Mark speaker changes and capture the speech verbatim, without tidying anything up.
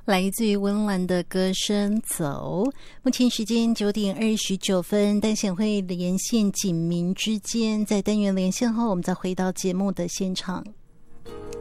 Speaker 1: 来自于温岚的歌声走。目前时间九点二十九分，单线会连线警民之间，在单元连线后，我们再回到节目的现场。